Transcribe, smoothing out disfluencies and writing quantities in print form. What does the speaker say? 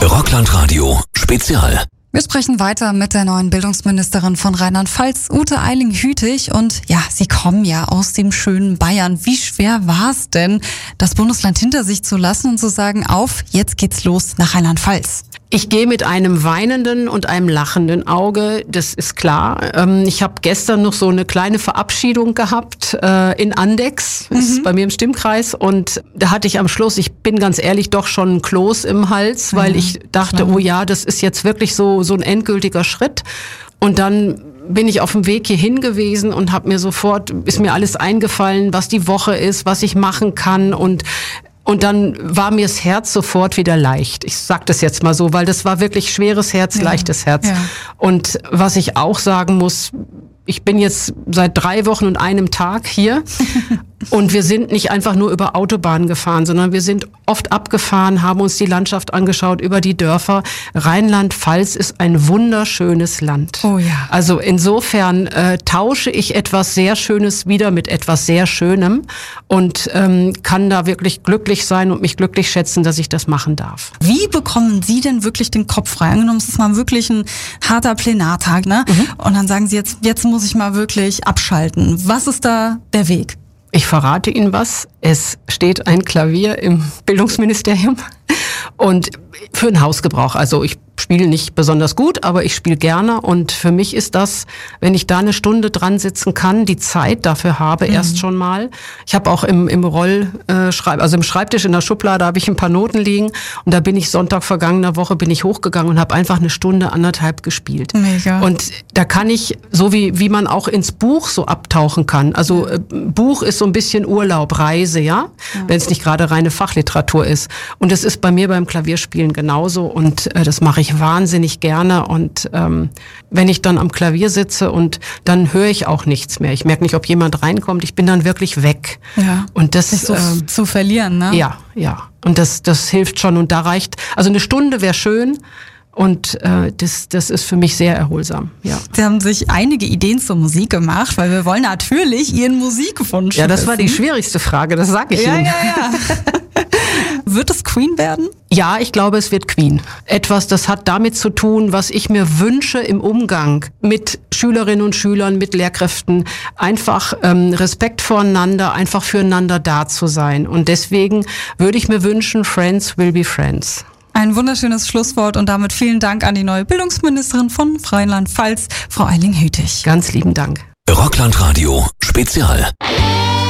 Rockland-Radio Spezial. Wir sprechen weiter mit der neuen Bildungsministerin von Rheinland-Pfalz, Ute Eiling-Hütig. Und ja, Sie kommen ja aus dem schönen Bayern. Wie schwer war es denn, das Bundesland hinter sich zu lassen und zu sagen, jetzt geht's los nach Rheinland-Pfalz? Ich gehe mit einem weinenden und einem lachenden Auge, das ist klar. Ich habe gestern noch so eine kleine Verabschiedung gehabt in Andex, ist bei mir im Stimmkreis. Und da hatte ich am Schluss, ich bin ganz ehrlich, doch schon ein Kloß im Hals, weil ich dachte, oh ja, das ist jetzt wirklich so ein endgültiger Schritt. Und dann bin ich auf dem Weg hierhin gewesen und ist mir alles eingefallen, was die Woche ist, was ich machen kann und dann war mir das Herz sofort wieder leicht. Ich sag das jetzt mal so, weil das war wirklich schweres Herz, leichtes Herz. Ja. Und was ich auch sagen muss, ich bin jetzt seit 3 Wochen und einem Tag hier und wir sind nicht einfach nur über Autobahnen gefahren, sondern wir sind oft abgefahren, haben uns die Landschaft angeschaut, über die Dörfer. Rheinland-Pfalz ist ein wunderschönes Land. Oh ja. Also insofern tausche ich etwas sehr Schönes wieder mit etwas sehr Schönem und kann da wirklich glücklich sein und mich glücklich schätzen, dass ich das machen darf. Wie bekommen Sie denn wirklich den Kopf frei? Angenommen, es ist mal wirklich ein harter Plenartag, ne? Und dann sagen Sie jetzt muss ich mal wirklich abschalten. Was ist da der Weg? Ich verrate Ihnen was. Es steht ein Klavier im Bildungsministerium und für den Hausgebrauch. Also ich spiele nicht besonders gut, aber ich spiele gerne und für mich ist das, wenn ich da eine Stunde dran sitzen kann, die Zeit dafür habe, erst schon mal. Ich habe auch im Schreibtisch in der Schublade habe ich ein paar Noten liegen und da bin ich Sonntag vergangener Woche hochgegangen und habe einfach eine Stunde, 1,5 gespielt. Mega. Und da kann ich, so wie man auch ins Buch so abtauchen kann. Also Buch ist so ein bisschen Urlaub, Reise, ja? Wenn es nicht gerade reine Fachliteratur ist. Und das ist bei mir beim Klavierspielen genauso und das mache ich wahnsinnig gerne und wenn ich dann am Klavier sitze und dann höre ich auch nichts mehr. Ich merke nicht, ob jemand reinkommt. Ich bin dann wirklich weg. Ja. Und das sich so zu verlieren, ne? Ja. Und das hilft schon und da reicht. Also eine Stunde wäre schön. Und das ist für mich sehr erholsam. Ja. Sie haben sich einige Ideen zur Musik gemacht, weil wir wollen natürlich Ihren Musikwunsch. Ja, das war die schwierigste Frage, das sage ich Ihnen. Ja. Wird es Queen werden? Ja, ich glaube, es wird Queen. Etwas, das hat damit zu tun, was ich mir wünsche im Umgang mit Schülerinnen und Schülern, mit Lehrkräften. Einfach Respekt voreinander, einfach füreinander da zu sein. Und deswegen würde ich mir wünschen, Friends will be friends. Ein wunderschönes Schlusswort und damit vielen Dank an die neue Bildungsministerin von Rheinland-Pfalz, Frau Eiling-Hütig. Ganz lieben Dank. Rockland-Radio Spezial.